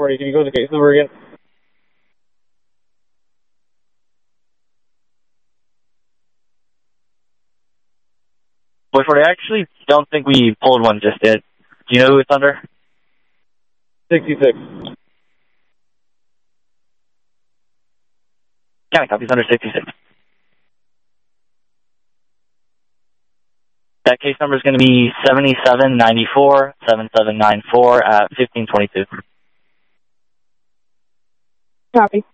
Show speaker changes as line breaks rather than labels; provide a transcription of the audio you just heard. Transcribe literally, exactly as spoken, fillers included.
forty, can you go to the case number again?
Boy forty, I actually don't think we pulled one just yet. Do you know who it's under?
sixty-six.
County copies under sixty-six. That case number is going to be seventy-seven ninety-four, seventy-seven ninety-four at fifteen twenty-two.
Copy.